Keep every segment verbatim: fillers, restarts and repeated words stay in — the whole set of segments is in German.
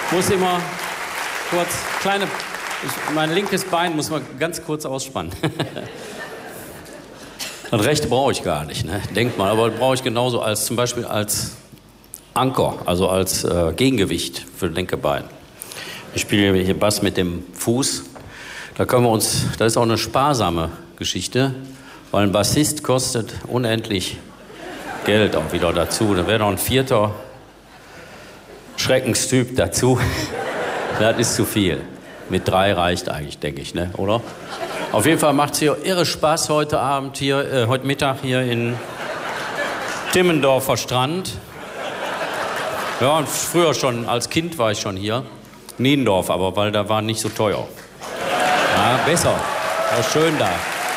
muss immer kurz, kleine, ich, mein linkes Bein muss man ganz kurz ausspannen. Das rechte brauche ich gar nicht, ne? Denkt mal, aber brauche ich genauso als zum Beispiel als Anker, also als äh, Gegengewicht für das linke Bein. Ich spiele hier Bass mit dem Fuß. Da können wir uns, das ist auch eine sparsame Geschichte, weil ein Bassist kostet unendlich Geld auch wieder dazu. Da wäre noch ein vierter Schreckenstyp dazu. Das ist zu viel. Mit drei reicht eigentlich, denke ich, ne? Oder? Auf jeden Fall macht es hier irre Spaß heute Abend hier, äh, heute Mittag hier in Timmendorfer Strand. Ja, und früher schon, als Kind war ich schon hier. Niendorf, aber weil da war nicht so teuer. Ja, besser. War schön da.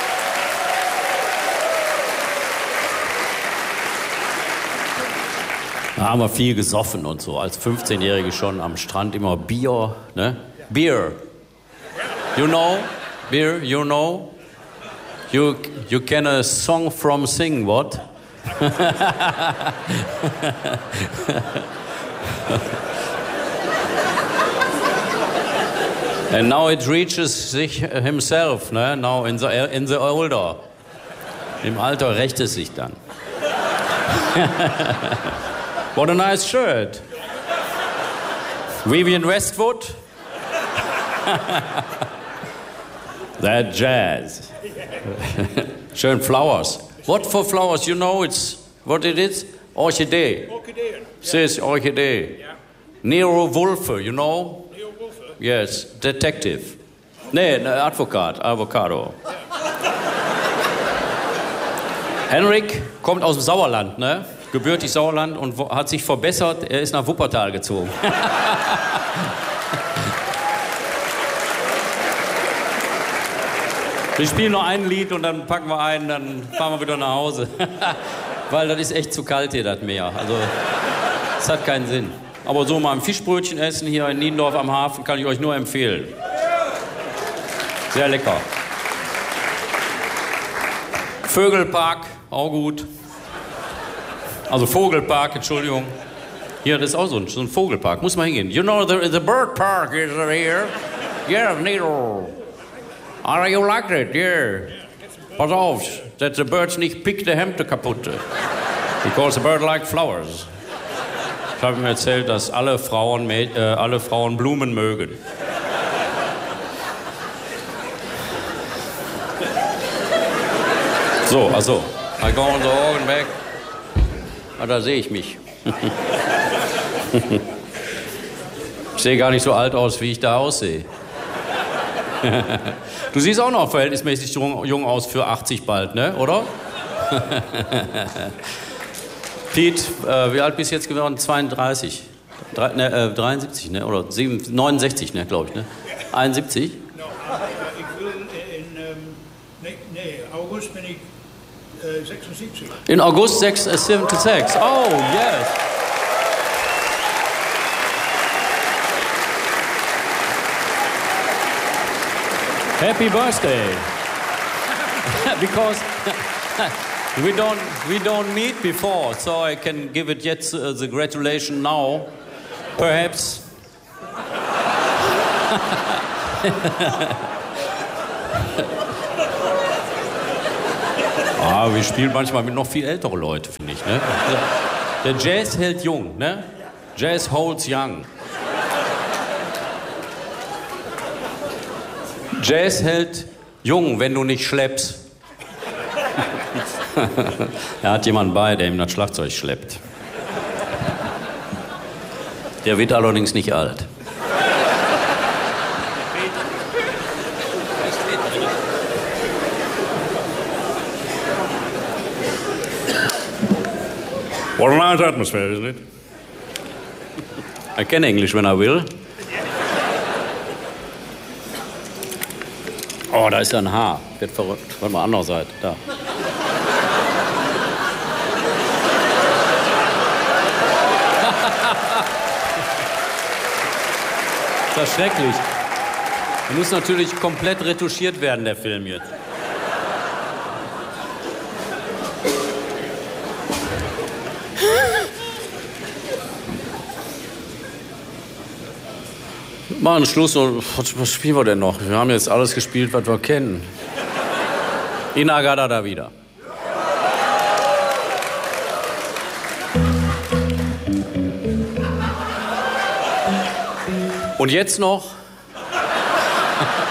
Da haben wir viel gesoffen und so. Als fünfzehnjährige schon am Strand immer Bier, ne? Beer. You know? Beer, you know? You, you can a song from sing, what? And now it reaches sich himself, ne? Now in the, in the older. Im Alter rächt es sich dann. What a nice shirt. Vivienne Westwood. That jazz. Schön flowers. What for flowers? You know it's what it is? Orchidee. Orchidee. Says orchidee. Yeah. Nero Wolfe, you know? Nero Wolfe. Yes, detective. Nee, ne, Advokat, Avocado. Henrik kommt aus dem Sauerland, ne? Gebürtig Sauerland und hat sich verbessert. Er ist nach Wuppertal gezogen. Wir spielen noch ein Lied und dann packen wir ein, dann fahren wir wieder nach Hause. Weil das ist echt zu kalt hier, das Meer. Also, es hat keinen Sinn. Aber so mal ein Fischbrötchen essen hier in Niendorf am Hafen kann ich euch nur empfehlen. Sehr lecker. Vögelpark, auch gut. Also Vogelpark, Entschuldigung. Hier, das ist auch so ein, so ein Vogelpark. Muss man hingehen. You know, the, the bird park is here. Yeah, Nieder. Are you like it? Yeah. Pass auf, that the birds nicht pick the Hemde kaputt. Because the bird like flowers. Ich habe ihm erzählt, dass alle Frauen, äh, alle Frauen Blumen mögen. So, also, I go on the organ back. Ah, da sehe ich mich. Ich sehe gar nicht so alt aus, wie ich da aussehe. Du siehst auch noch verhältnismäßig jung, jung aus für achtzig bald, ne? Oder? Piet, äh, wie alt bist du jetzt geworden? zweiunddreißig. Drei, ne, äh, dreiundsiebzig, ne? Oder sieben, neunundsechzig, ne, glaube ich, ne? einundsiebzig? No, ich will in, ähm, nee, nee, August bin ich äh, sechsundsiebzig. In August sechsundsiebzig. Oh, yes. Happy birthday. Because we don't we don't meet before, so I can give it yet uh, the gratulation now. Perhaps. Ah, wir spielen manchmal mit noch viel älteren Leuten, finde ich. Ne? Der Jazz hält jung, ne? Jazz holds young. Jazz hält jung, wenn du nicht schleppst. Er hat jemanden bei, der ihm das Schlagzeug schleppt. Der wird allerdings nicht alt. What a nice atmosphere, isn't it? I can English when I will. Oh, da ist ja ein Haar. Wird verrückt. Warte mal, andere Seite. Da. Das ist schrecklich. Der muss natürlich komplett retuschiert werden, der Film jetzt. Machen Schluss. Und was, was spielen wir denn noch? Wir haben jetzt alles gespielt, was wir kennen. Inagada da wieder. Und jetzt noch